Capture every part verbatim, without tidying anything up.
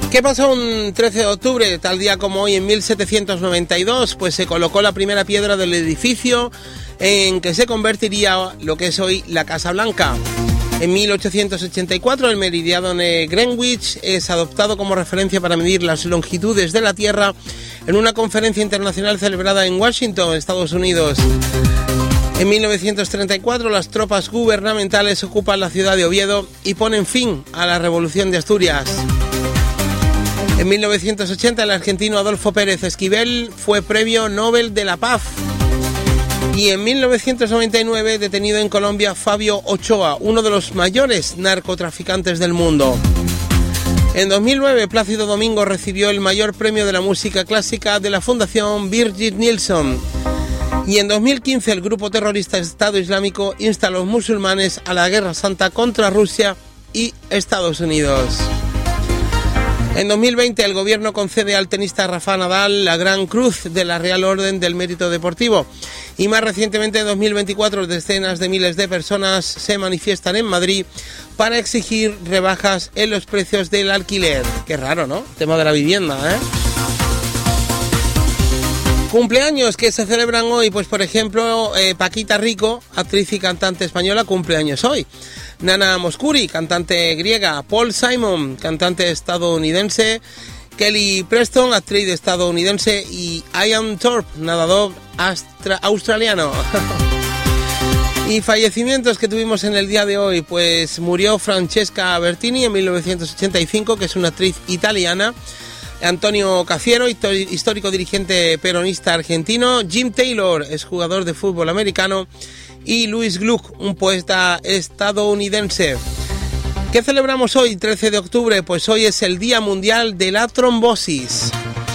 ¿Qué pasó un trece de octubre, tal día como hoy en mil setecientos noventa y dos? Pues se colocó la primera piedra del edificio en que se convertiría lo que es hoy la Casa Blanca. En mil ochocientos ochenta y cuatro el meridiano de Greenwich es adoptado como referencia para medir las longitudes de la Tierra en una conferencia internacional celebrada en Washington, Estados Unidos. En mil novecientos treinta y cuatro las tropas gubernamentales ocupan la ciudad de Oviedo y ponen fin a la Revolución de Asturias. En mil novecientos ochenta el argentino Adolfo Pérez Esquivel fue Premio Nobel de la Paz. Y en mil novecientos noventa y nueve detenido en Colombia Fabio Ochoa, uno de los mayores narcotraficantes del mundo. En dos mil nueve Plácido Domingo recibió el mayor premio de la música clásica de la Fundación Birgit Nilsson. Y en dos mil quince el grupo terrorista Estado Islámico insta a los musulmanes a la Guerra Santa contra Rusia y Estados Unidos. En dos mil veinte el gobierno concede al tenista Rafa Nadal la Gran Cruz de la Real Orden del Mérito Deportivo. Y más recientemente en dos mil veinticuatro decenas de miles de personas se manifiestan en Madrid para exigir rebajas en los precios del alquiler. Qué raro, ¿no? El tema de la vivienda, ¿eh? Cumpleaños que se celebran hoy, pues por ejemplo, eh, Paquita Rico, actriz y cantante española, cumpleaños hoy. Nana Mouskouri, cantante griega. Paul Simon, cantante estadounidense. Kelly Preston, actriz estadounidense. Y Ian Thorpe, nadador astra- australiano. Y fallecimientos que tuvimos en el día de hoy, pues murió Francesca Bertini en mil novecientos ochenta y cinco, que es una actriz italiana. Antonio Cafiero, histórico dirigente peronista argentino. Jim Taylor, es jugador de fútbol americano. Y Louis Gluck, un poeta estadounidense. ¿Qué celebramos hoy, trece de octubre? Pues hoy es el Día Mundial de la Trombosis.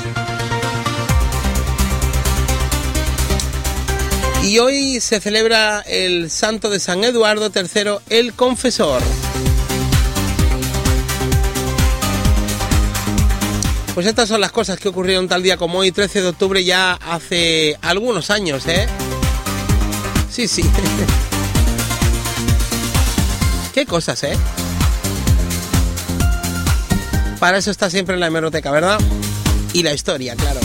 Y hoy se celebra el santo de San Eduardo tercero, el Confesor. Pues estas son las cosas que ocurrieron tal día como hoy, trece de octubre, ya hace algunos años, ¿eh? Sí, sí. Qué cosas, ¿eh? Para eso está siempre en la hemeroteca, ¿verdad? Y la historia, claro.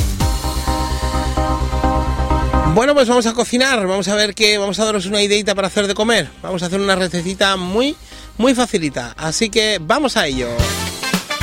Bueno, pues vamos a cocinar, vamos a ver qué, vamos a daros una ideita para hacer de comer. Vamos a hacer una recetita muy, muy facilita, así que vamos a ello.